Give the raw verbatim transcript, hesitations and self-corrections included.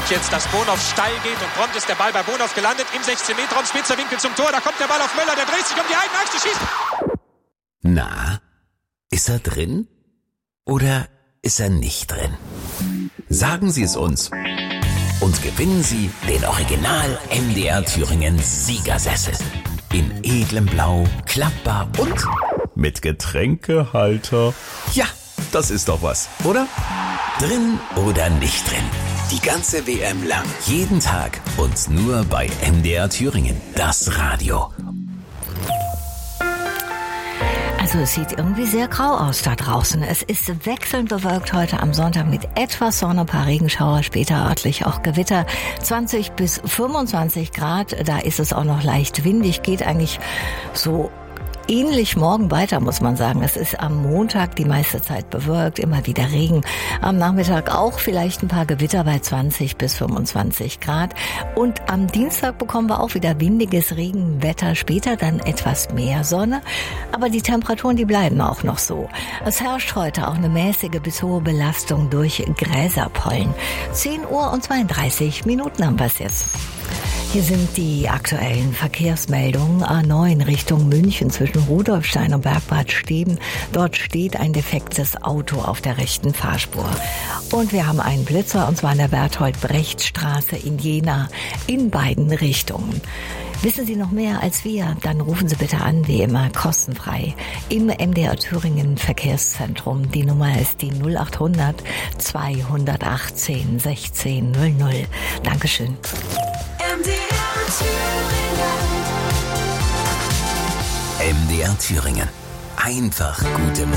jetzt, dass Bonhoff steil geht und prompt ist der Ball bei Bonhoff gelandet im sechzehn Meter Raum, spitzer Winkel zum Tor, da kommt der Ball auf Möller, der dreht sich um die eigene Achse, schießt. Na, ist er drin oder ist er nicht drin? Sagen Sie es uns und gewinnen Sie den Original M D R Thüringen Siegersessel. In edlem Blau, klappbar und mit Getränkehalter. Ja, das ist doch was, oder? Drin oder nicht drin? Die ganze W M lang, jeden Tag und nur bei M D R Thüringen, das Radio. Also es sieht irgendwie sehr grau aus da draußen. Es ist wechselnd bewölkt heute am Sonntag mit etwas Sonne, ein paar Regenschauer, später örtlich auch Gewitter. zwanzig bis fünfundzwanzig Grad, da ist es auch noch leicht windig, geht eigentlich so ähnlich morgen weiter, muss man sagen. Es ist am Montag die meiste Zeit bewölkt, immer wieder Regen. Am Nachmittag auch vielleicht ein paar Gewitter bei zwanzig bis fünfundzwanzig Grad. Und am Dienstag bekommen wir auch wieder windiges Regenwetter, später dann etwas mehr Sonne. Aber die Temperaturen, die bleiben auch noch so. Es herrscht heute auch eine mäßige bis hohe Belastung durch Gräserpollen. zehn Uhr und zweiunddreißig Minuten haben wir es jetzt. Hier sind die aktuellen Verkehrsmeldungen. A neun Richtung München zwischen Rudolfstein und Bergbad Steben. Dort steht ein defektes Auto auf der rechten Fahrspur. Und wir haben einen Blitzer, und zwar an der Berthold-Brecht-Straße in Jena in beiden Richtungen. Wissen Sie noch mehr als wir? Dann rufen Sie bitte an, wie immer, kostenfrei im M D R Thüringen Verkehrszentrum. Die Nummer ist die null acht hundert zweihundertachtzehn sechzehn null null. Dankeschön. M D R Thüringen. Einfach gute Musik.